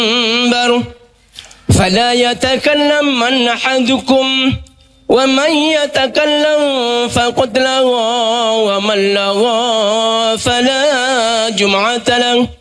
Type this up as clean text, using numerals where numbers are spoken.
المنبر فلا يتكلم من أحدكم ومن يتكلم فقد لغى ومن لغى فلا جمعة له